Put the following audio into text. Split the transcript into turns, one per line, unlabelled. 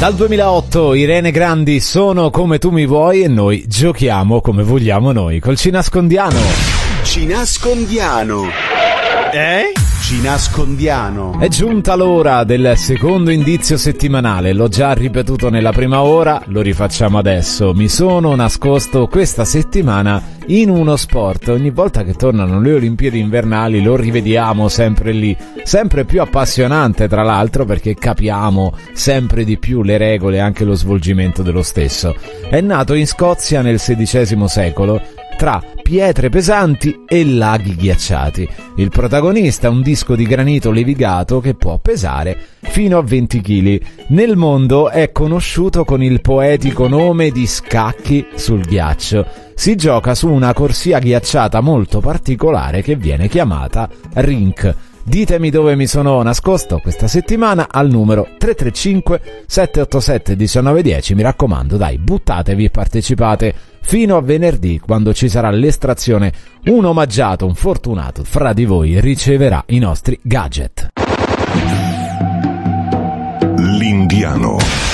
Dal 2008 Irene Grandi, Sono come tu mi vuoi, e noi giochiamo come vogliamo noi col Ci nascondiano.
Ci nascondiano. Ci nascondiano.
È giunta l'ora del secondo indizio settimanale. L'ho già ripetuto nella prima ora, lo rifacciamo adesso. Mi sono nascosto questa settimana in uno sport. Ogni volta che tornano le Olimpiadi invernali lo rivediamo sempre lì, sempre più appassionante tra l'altro, perché capiamo sempre di più le regole e anche lo svolgimento dello stesso. È nato in Scozia nel XVI secolo, tra pietre pesanti e laghi ghiacciati. Il protagonista è un disco di granito levigato che può pesare fino a 20 kg. Nel mondo è conosciuto con il poetico nome di scacchi sul ghiaccio. Si gioca su una corsia ghiacciata molto particolare che viene chiamata rink. Ditemi dove mi sono nascosto questa settimana al numero 335 787 1910. Mi raccomando, dai, buttatevi e partecipate fino a venerdì, quando ci sarà l'estrazione. Un omaggiato, un fortunato fra di voi riceverà i nostri gadget.
L'Indiano.